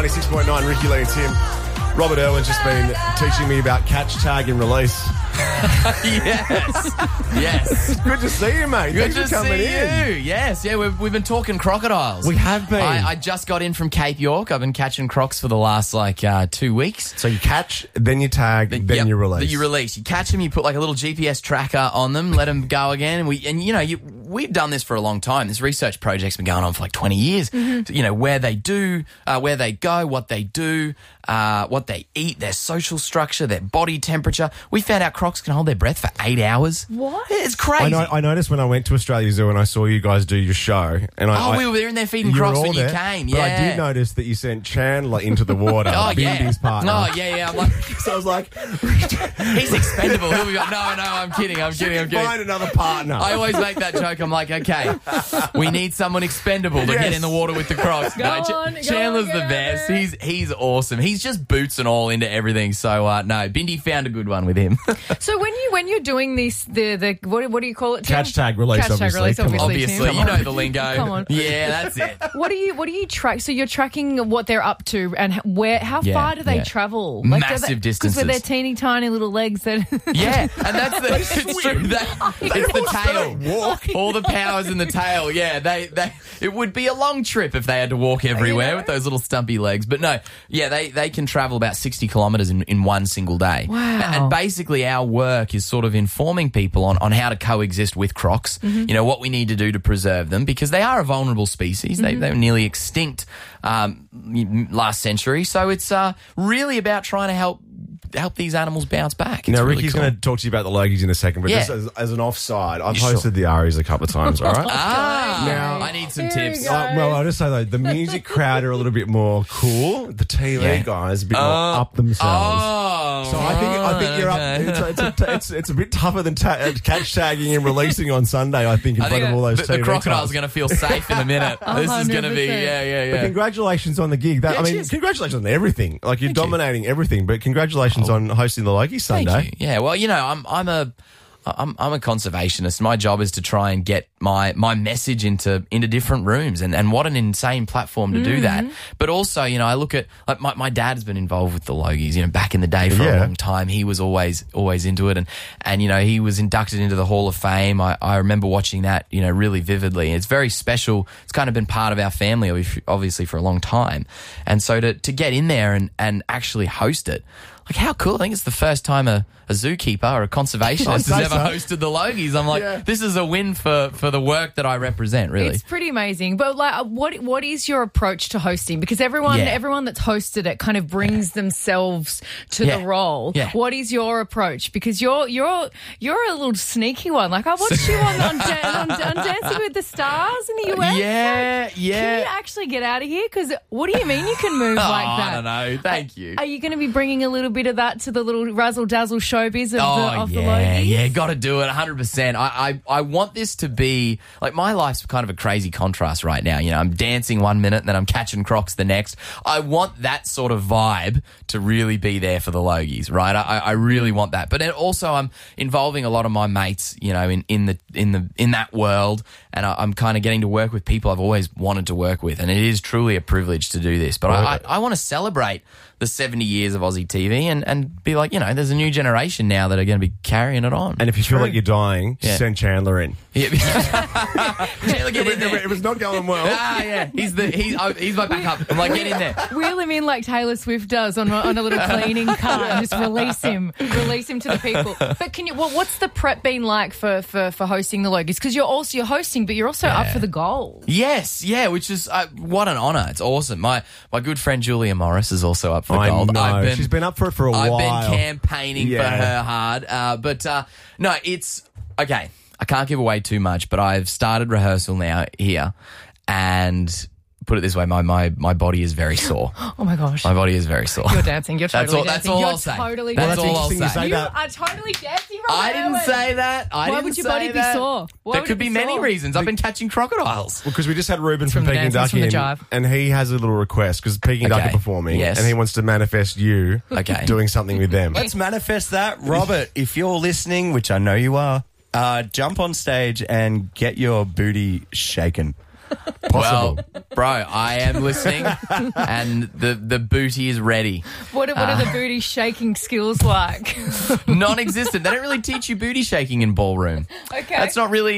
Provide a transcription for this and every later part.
96.9, Ricky Lee and Tim. Robert Irwin's just been teaching me about catch, tag and release. Yes. Good to see you, mate. Good Thanks to for coming see in. you. Yes, yeah, we've been talking crocodiles. We have been. I just got in from Cape York. I've been catching crocs for the last 2 weeks. So you catch, then you tag, then you release. Then you release. You catch them. You put like a little GPS tracker on them. Let them go again. We've done this for a long time. This research project's been going on for like 20 years. Mm-hmm. Where they do, where they go, what they do, what they eat, their social structure, their body temperature. We found out crocs can hold their breath for 8 hours. What? It's crazy. I noticed when I went to Australia Zoo and I saw you guys do your show. And we were there in there feeding crocs when you came. But I did notice that you sent Chandler into the water. Bindy's partner. Oh, yeah. I'm like, so I was like, he's expendable. He'll be like, no, I'm kidding. Find another partner. I always make that joke. I'm like, okay, we need someone expendable to get in the water with the crocs. Chandler's the best. He's awesome. He's just boots and all into everything. So no, Bindy found a good one with him. So when you're doing this, the what do you call it, Tim? Catch, tag, release, Catch, tag, release, obviously, Tim. you know the lingo. Come on. Yeah, that's it. What do you track? So you're tracking what they're up to and how far do they travel? Massive distances. Because with their teeny tiny little legs that... Yeah, and that's it's true. It's the tail. Walk. All the powers in the tail. Yeah, it would be a long trip if they had to walk everywhere with those little stumpy legs. But no, yeah, they can travel about 60 kilometres in one single day. Wow. And basically our work is sort of informing people on how to coexist with crocs, what we need to do to preserve them, because they are a vulnerable species. They were nearly extinct last century. So it's really about trying to help these animals bounce back. Now, really Ricky's cool. going to talk to you about the Logies in a second, but just as an offside, I've hosted the Aries a couple of times, all right? Now, I need some tips. I'll just say, though, the music crowd are a little bit more cool. The TV guys a bit more up themselves. So I think you're up. It's a bit tougher than catch tagging and releasing on Sunday, I think, in front of all those TV the crocodile's going to feel safe in a minute. This is going to be, But congratulations on the gig. Congratulations on everything. Like, you're dominating everything, but congratulations on hosting the Logie Sunday. Thank you. Yeah, well, I'm a conservationist. My job is to try and get my message into different rooms, and what an insane platform to do that. But also, I look at my dad's been involved with the Logies, back in the day for a long time. He was always into it, and he was inducted into the Hall of Fame. I remember watching that, really vividly. It's very special. It's kind of been part of our family, obviously, for a long time. And so to get in there and actually host it, like, how cool. I think it's the first time a zookeeper or a conservationist has ever hosted the Logies. I'm like, this is a win for the work that I represent, really. It's pretty amazing. But what is your approach to hosting? Because everyone that's hosted it kind of brings themselves to the role. Yeah. What is your approach? Because you're a little sneaky one. Like, I watched you on Dancing with the Stars in the US. Yeah. Can you actually get out of here? Because what do you mean you can move like that? I don't know. Thank you. Are you going to be bringing a little bit of that to the little razzle-dazzle showbiz of the Logies? Yeah, got to do it 100%. I want this to be, like, my life's kind of a crazy contrast right now. I'm dancing 1 minute and then I'm catching crocs the next. I want that sort of vibe to really be there for the Logies, right? I really want that. But then also I'm involving a lot of my mates, in that world, and I'm kind of getting to work with people I've always wanted to work with, and it is truly a privilege to do this. But I want to celebrate the 70 years of Aussie TV and be like, there's a new generation now that are going to be carrying it on. And if you feel like you're dying, send Chandler in. Yeah. Chandler, get in there. If it's not going well. He's my backup. I'm like, get in there. Wheel him in like Taylor Swift does on a little cleaning cart and just release him to the people. But what's the prep been like for hosting the Logies? Because you're hosting, but you're also up for the gold. Yes, which is what an honour. It's awesome. My good friend Julia Morris is also up for gold. I know. She's been up for it for a while. I've been campaigning for her hard. But no, it's okay. I can't give away too much, but I've started rehearsal now here, and put it this way, my body is very sore. Oh my gosh. My body is very sore. You're dancing. You're totally dancing. That's all I'll say. That's all I'll say. You are totally dancing. I didn't say that. Why would your body be sore? There could be many reasons. I've been catching crocodiles. Well, because we just had Ruben from Peking Ducky in, and he has a little request because Peking Duck are performing, and he wants to manifest you doing something with them. Let's manifest that. Robert, if you're listening, which I know you are, jump on stage and get your booty shaken. possible. Well, bro, I am listening, and the booty is ready. What are the booty shaking skills like? Non-existent. They don't really teach you booty shaking in ballroom. Okay, that's not really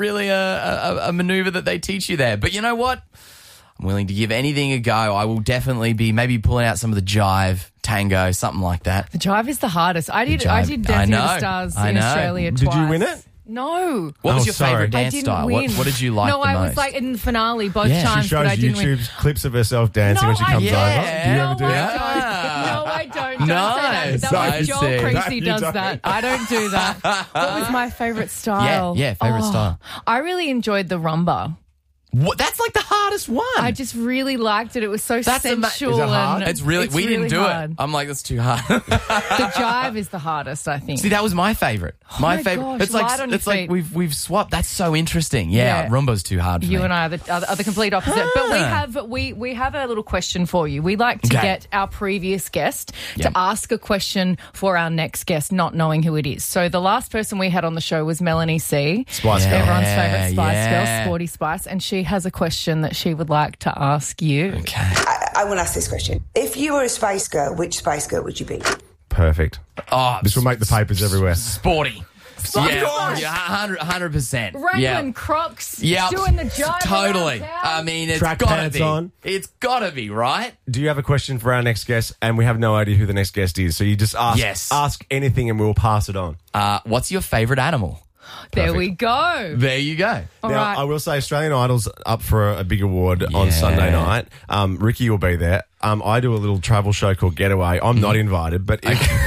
a maneuver that they teach you there. But you know what? I'm willing to give anything a go. I will definitely be maybe pulling out some of the jive, tango, something like that. The jive is the hardest. I did Dancing with the Stars in Australia twice. Did you win it? No. What was your favourite dance I didn't style? win. What did you like the most? No, I was like in the finale both times, she shows but I didn't win. YouTube clips of herself dancing when she comes over. Do you ever do that? No, I don't. Nice. That was Joel Creasy does that. I don't do that. What was my favourite style? Yeah, favourite style. I really enjoyed the rumba. What? That's like the hardest one. I just really liked it. It was so sensual. Is it hard? It's really. We didn't do it. I'm like, that's too hard. The jive is the hardest, I think. See, that was my favourite. My favourite. gosh, It's like we've swapped. That's so interesting. Yeah, rumba's too hard for me. You and I are the complete opposite. But we have a little question for you. We like to get our previous guest to ask a question for our next guest, not knowing who it is. So the last person we had on the show was Melanie C. Spice Girl. Everyone's favourite Spice Girl, Sporty Spice, and she has a question that she would like to ask you. Okay. I want to ask this question. If you were a Spice Girl, which Spice Girl would you be? Perfect. Oh, this will make the papers everywhere. Sporty. Yeah, 100%. Wrangling Crocs, yep. doing the job. Totally. I mean, it's Track gotta pants be. on. It's gotta be, right? Do you have a question for our next guest? And we have no idea who the next guest is, so you just ask anything and we'll pass it on. What's your favourite animal? There we go. There you go. Now, I will say Australian Idol's up for a big award on Sunday night. Ricky will be there. I do a little travel show called Getaway. I'm not invited, but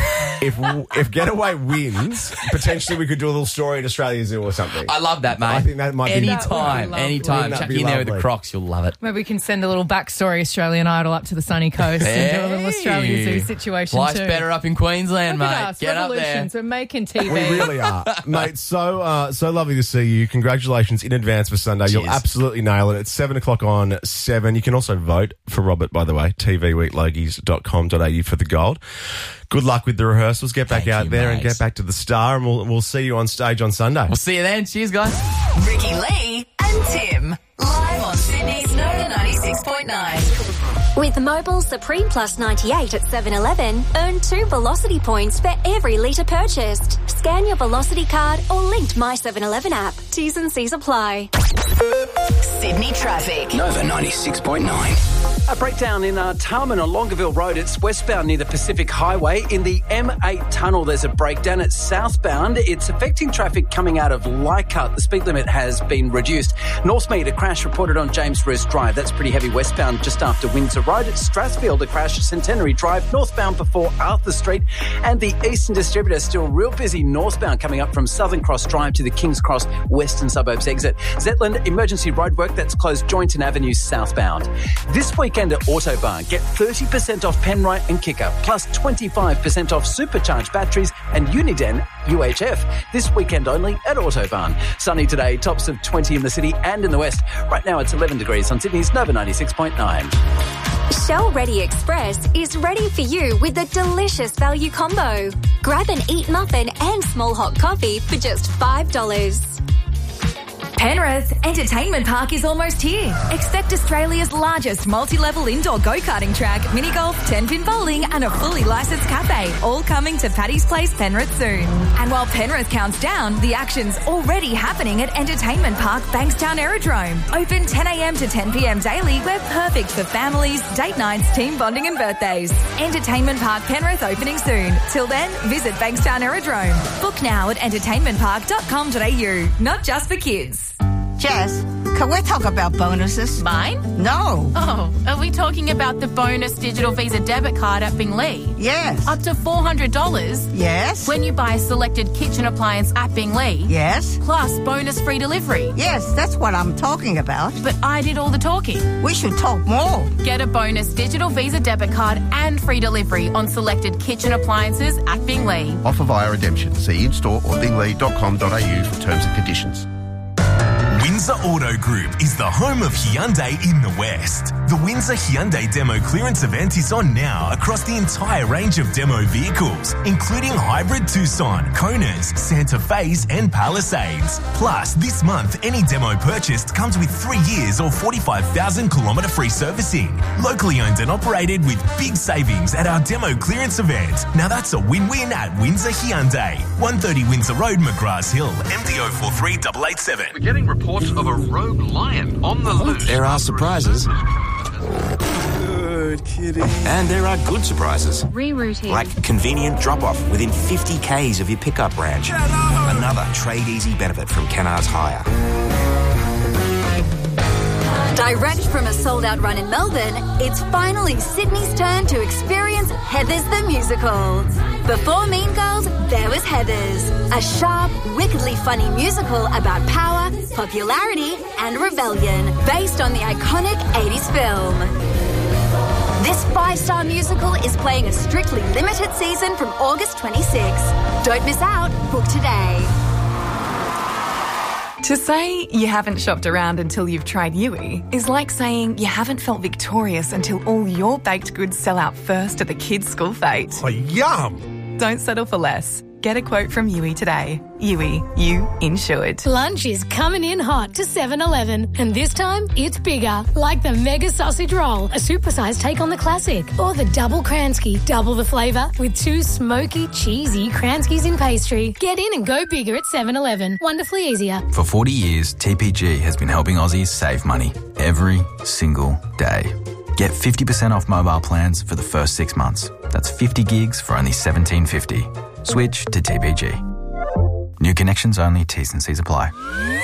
if Getaway wins, potentially we could do a little story at Australia Zoo or something. I love that, mate. I think that might be anytime. Chuck you in there with the Crocs, you'll love it. Maybe we can send a little backstory Australian Idol up to the sunny coast and do a little Australia Zoo situation Life's too. better up in Queensland, Look mate. at us, Get up there. We're making TV. We really are, mate. So lovely to see you. Congratulations in advance for Sunday. Cheers. You'll absolutely nail it. It's 7 o'clock on 7. You can also vote for Robert, by the way. tvweeklogies.com.au for the gold. Good luck with the rehearsals. Get back out there and get back to the Star, and we'll see you on stage on Sunday. We'll see you then. Cheers, guys. Ricky Lee and Tim, live on Sydney's Nova 96.9. With Mobile Supreme Plus 98 at 7-Eleven, earn 2 Velocity points for every litre purchased. Scan your Velocity card or linked My 7-Eleven app. T's and C's apply. Sydney traffic. Nova 96.9. A breakdown in Tarman on Longueville Road. It's westbound near the Pacific Highway. In the M8 tunnel, there's a breakdown. It's southbound. It's affecting traffic coming out of Leichhardt. The speed limit has been reduced. Northmead, a crash reported on James Bruce Drive. That's pretty heavy westbound just after Windsor Road. At Strathfield, a crash Centenary Drive, northbound before Arthur Street. And the Eastern Distributor still real busy northbound coming up from Southern Cross Drive to the King's Cross Western Suburbs exit. Zetland, emergency roadwork that's closed Joynton Avenue southbound. This weekend at Autobarn, get 30% off Penrite and Kicker, plus 25% off supercharged batteries and Uniden UHF. This weekend only at Autobarn. Sunny today, tops of 20 in the city and in the west. Right now it's 11 degrees on Sydney's Nova 96.9. Shell Ready Express is ready for you with a delicious value combo. Grab an eat muffin and small hot coffee for just $5. Penrith Entertainment Park is almost here. Expect Australia's largest multi-level indoor go-karting track, mini-golf, 10-pin bowling and a fully licensed cafe, all coming to Paddy's Place, Penrith soon. And while Penrith counts down, the action's already happening at Entertainment Park Bankstown Aerodrome. Open 10 a.m. to 10 p.m. daily. We're perfect for families, date nights, team bonding and birthdays. Entertainment Park Penrith opening soon. Till then, visit Bankstown Aerodrome. Book now at entertainmentpark.com.au. Not just for kids. Jess, can we talk about bonuses? Mine? No. Oh, are we talking about the bonus digital Visa debit card at Binglee? Yes. Up to $400? Yes. When you buy a selected kitchen appliance at Binglee? Yes. Plus bonus free delivery? Yes, that's what I'm talking about. But I did all the talking. We should talk more. Get a bonus digital Visa debit card and free delivery on selected kitchen appliances at Binglee. Offer via redemption. See in-store or binglee.com.au for terms and conditions. Win Windsor Auto Group is the home of Hyundai in the West. The Windsor Hyundai Demo Clearance event is on now across the entire range of demo vehicles, including hybrid Tucson, Konas, Santa Fe's and Palisades. Plus, this month, any demo purchased comes with 3 years or 45,000 kilometre free servicing. Locally owned and operated with big savings at our Demo Clearance event. Now that's a win-win at Windsor Hyundai. 130 Windsor Road, McGrath Hill, MDO 43887. We're getting reports of a rogue lion on the loose. There are surprises. Good kitty. And there are good surprises. Rerouting. Like convenient drop-off within 50 Ks of your pickup branch. Another Trade Easy benefit from Kennards Hire. Direct from a sold-out run in Melbourne, it's finally Sydney's turn to experience Heathers the Musical. Before Mean Girls, there was Heathers, a sharp, wickedly funny musical about power, popularity and rebellion, based on the iconic 80s film. This 5-star musical is playing a strictly limited season from August 26. Don't miss out. Book today. To say you haven't shopped around until you've tried Yui is like saying you haven't felt victorious until all your baked goods sell out first at the kids' school fete. Oh, yum! Don't settle for less. Get a quote from Yui today. Yui, you insured. Lunch is coming in hot to 7-Eleven, and this time it's bigger, like the Mega Sausage Roll, a supersized take on the classic, or the Double Kransky, double the flavour with 2 smoky, cheesy Kranskys in pastry. Get in and go bigger at 7-Eleven. Wonderfully easier. For 40 years, TPG has been helping Aussies save money every single day. Get 50% off mobile plans for the first 6 months. That's 50 gigs for only $17.50. Switch to TPG. New connections only, T's and C's apply.